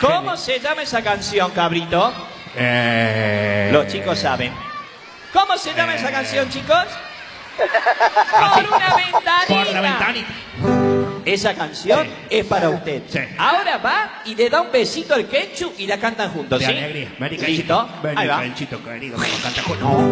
¿Cómo se llama esa canción, cabrito? Los chicos saben. ¿Cómo se llama esa canción, chicos? Por una ventanita. Por la ventanita. Esa canción es para usted. Sí. Ahora va y le da un besito al Kenchu y la cantan juntos, De ¿sí? alegría. ¿Listo? Ahí va. Kenchito, querido, me lo canta con... No.